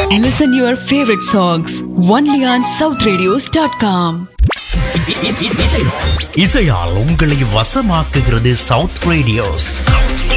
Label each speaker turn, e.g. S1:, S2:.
S1: Listen your favorite songs only on southradios.com.
S2: இசையால் உங்களை வசமாக்குகிறது south radios.